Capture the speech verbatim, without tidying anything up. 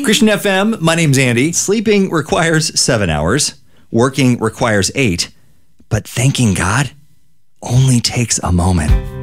Christian F M, my name's Andy. Sleeping requires seven hours. Working requires eight. But thanking God only takes a moment.